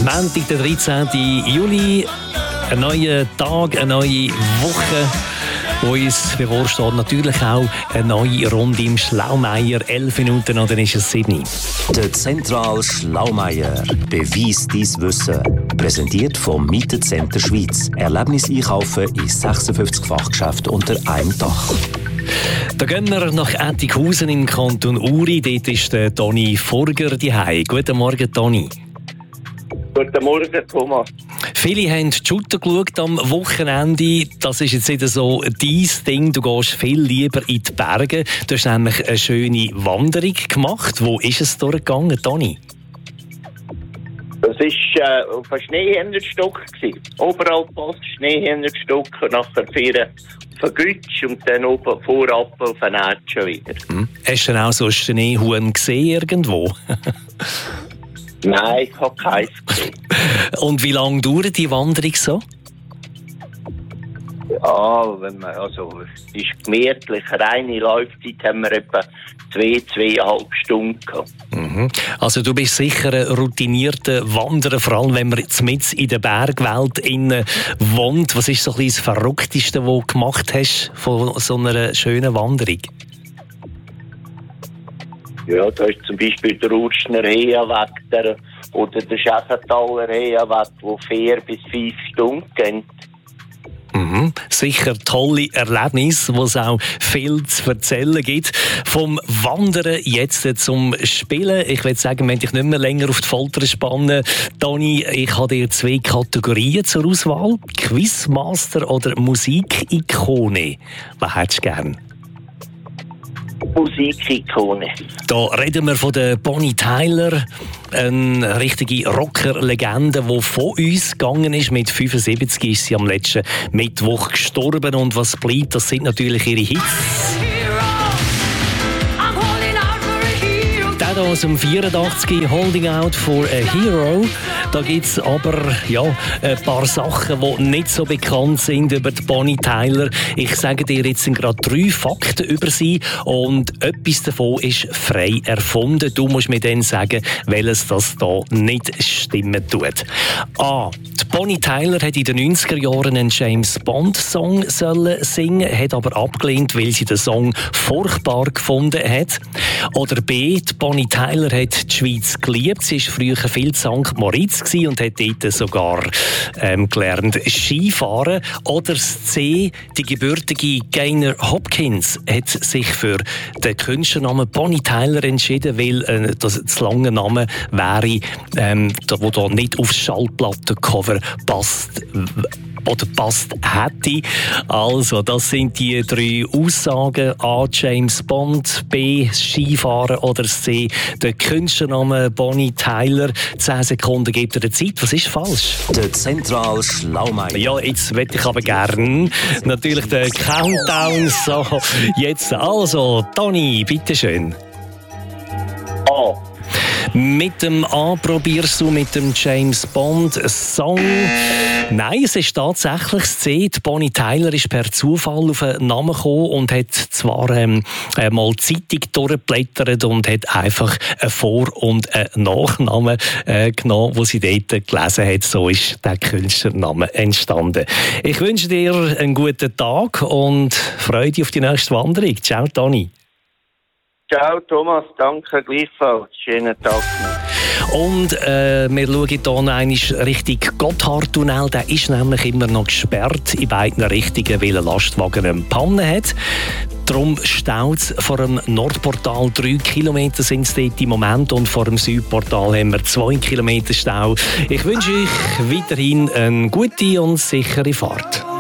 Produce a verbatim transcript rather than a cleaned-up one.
Montag, der dreizehnten Juli. Ein neuer Tag, eine neue Woche, wo uns bevorsteht. Natürlich auch eine neue Runde im Schlaumeier. Elf Minuten und dann ist es sieben. Der Zentral Schlaumeier. Beweis dein Wissen. Präsentiert vom Mietencenter Schweiz. Erlebnis einkaufen in sechsundfünfzig Fachgeschäften unter einem Dach. Da gehen wir nach Ettikhausen im Kanton Uri. Dort ist der Toni Furger daheim. Guten Morgen, Toni. Guten Morgen, Thomas. Viele haben die Shooter geschaut am Wochenende. Das ist jetzt nicht so dein Ding. Du gehst viel lieber in die Berge. Du hast nämlich eine schöne Wanderung gemacht. Wo ist es durchgegangen, Toni? Das war äh, auf einem Schneehänderstock. Oberalp Schneehänderstock, nachher vier auf einen Gütsch und dann oben vorab auf einen Ätschen wieder. Hm. Hast du denn auch so einen Schneehuhn gesehen irgendwo? Nein, ich habe keins gesehen. Und wie lange dauert die Wanderung so? Ja, wenn man, also, es ist gemütlich. Reine Laufzeit haben wir etwa zwei, zweieinhalb Stunden gehabt. Mhm. Also du bist sicher ein routinierter Wanderer, vor allem wenn man jetzt mit in der Bergwelt innen wohnt. Was ist so ein bisschen das Verrückteste, was du gemacht hast von so einer schönen Wanderung? Ja, da ist zum Beispiel der Urschner Heeweg der, oder der Schäfenthaler Heeweg, der vier bis fünf Stunden gehen. Mhm. Sicher tolle Erlebnisse, wo es auch viel zu erzählen gibt. Vom Wandern jetzt zum Spielen. Ich würde sagen, wir dich nicht mehr länger auf die Folter spannen. Toni, ich habe dir zwei Kategorien zur Auswahl. Quizmaster oder Musikikone. Was hättest du gern? Musikikone. Da reden wir von der Bonnie Tyler, eine richtige Rocker-Legende, die von uns gegangen ist. Mit fünfundsiebzig ist sie am letzten Mittwoch gestorben. Und was bleibt, das sind natürlich ihre Hits. Der hier aus dem vierundachtzig, Holding Out for a Hero. Da gibt es aber ja, ein paar Sachen, die nicht so bekannt sind über die Bonnie Tyler. Ich sage dir jetzt gerade drei Fakten über sie und etwas davon ist frei erfunden. Du musst mir dann sagen, welches das da nicht stimmen tut. A. Die Bonnie Tyler hat in den neunziger Jahren einen James Bond Song sollen singen, hat aber abgelehnt, weil sie den Song furchtbar gefunden hat. Oder B. Die Bonnie Tyler hat die Schweiz geliebt. Sie war früher viel in Sankt Moritz und hat dort sogar ähm, gelernt Skifahren. Oder C. Die gebürtige Gaynor Hopkins hat sich für den Künstlernamen Bonnie Tyler entschieden, weil äh, das, das lange Name wäre, ähm, wo da nicht aufs Schallplattencover passt oder passt hätte. Also, das sind die drei Aussagen. A. James Bond, B. Skifahren oder C. Der Künstlername Bonnie Tyler. Zehn Sekunden gibt er Zeit. Was ist falsch? Der Zentral Schlaumeier. Ja, jetzt möchte ich aber gerne natürlich den Countdown. So, jetzt also, Toni, bitteschön. A. Mit dem A probierst du mit dem James Bond Song. Nein, es ist tatsächlich das C. Die Bonnie Tyler ist per Zufall auf einen Namen gekommen und hat zwar ähm, mal Zeitung durchgeblättert und hat einfach einen Vor- und einen Nachnamen äh, genommen, wo sie dort gelesen hat. So ist der Künstlername entstanden. Ich wünsche dir einen guten Tag und Freude auf die nächste Wanderung. Ciao, Toni. Ciao Thomas, danke gleichfalls. Schönen Tag noch. Und äh, wir schauen hier noch einmal Richtung Gotthardtunnel. Der ist nämlich immer noch gesperrt in beiden Richtungen, weil ein Lastwagen eine Panne hat. Darum staut es vor dem Nordportal. Drei Kilometer sind es dort im Moment und vor dem Südportal haben wir zwei Kilometer Stau. Ich wünsche euch weiterhin eine gute und sichere Fahrt.